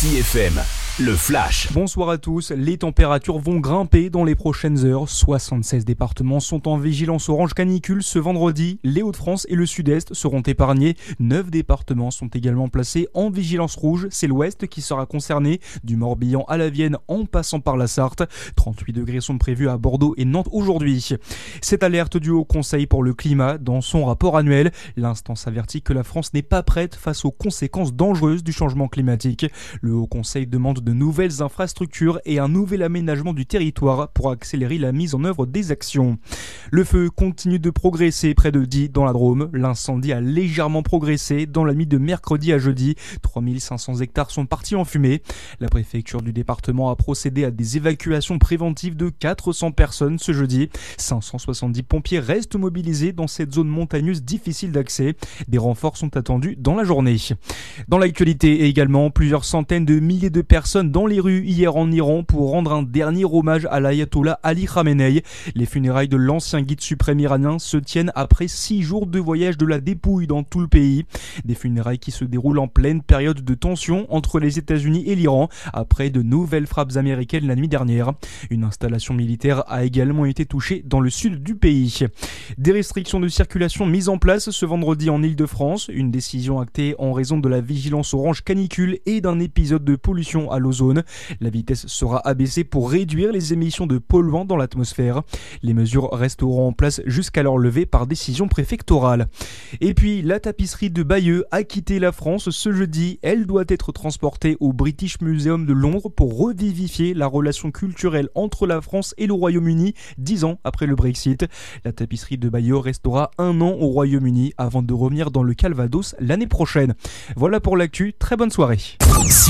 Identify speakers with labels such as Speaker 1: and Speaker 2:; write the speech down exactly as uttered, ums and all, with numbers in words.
Speaker 1: D'ici F M, le flash.
Speaker 2: Bonsoir à tous, les températures vont grimper dans les prochaines heures. soixante-seize départements sont en vigilance orange canicule ce vendredi. Les Hauts-de-France et le Sud-Est seront épargnés. neuf départements sont également placés en vigilance rouge. C'est l'Ouest qui sera concerné, du Morbihan à la Vienne en passant par la Sarthe. trente-huit degrés sont prévus à Bordeaux et Nantes aujourd'hui. Cette alerte du Haut Conseil pour le climat dans son rapport annuel. L'instance avertit que la France n'est pas prête face aux conséquences dangereuses du changement climatique. Le Haut Conseil demande de nouvelles infrastructures et un nouvel aménagement du territoire pour accélérer la mise en œuvre des actions. Le feu continue de progresser près de Die dans la Drôme. L'incendie a légèrement progressé dans la nuit de mercredi à jeudi. trois mille cinq cents hectares sont partis en fumée. La préfecture du département a procédé à des évacuations préventives de quatre cents personnes ce jeudi. cinq cent soixante-dix pompiers restent mobilisés dans cette zone montagneuse difficile d'accès. Des renforts sont attendus dans la journée. Dans l'actualité également, plusieurs centaines de milliers de personnes dans les rues hier en Iran pour rendre un dernier hommage à l'ayatollah Ali Khamenei. Les funérailles de l'ancien guide suprême iranien se tiennent après six jours de voyage de la dépouille dans tout le pays. Des funérailles qui se déroulent en pleine période de tension entre les États-Unis et l'Iran après de nouvelles frappes américaines la nuit dernière. Une installation militaire a également été touchée dans le sud du pays. Des restrictions de circulation mises en place ce vendredi en Île-de-France, une décision actée en raison de la vigilance orange canicule et d'un épisode de pollution à l'ozone. La vitesse sera abaissée pour réduire les émissions de polluants dans l'atmosphère. Les mesures resteront en place jusqu'à leur levée par décision préfectorale. Et puis, la tapisserie de Bayeux a quitté la France ce jeudi. Elle doit être transportée au British Museum de Londres pour revivifier la relation culturelle entre la France et le Royaume-Uni, dix ans après le Brexit. La tapisserie de Bayeux restera un an au Royaume-Uni avant de revenir dans le Calvados l'année prochaine. Voilà pour l'actu, très bonne soirée.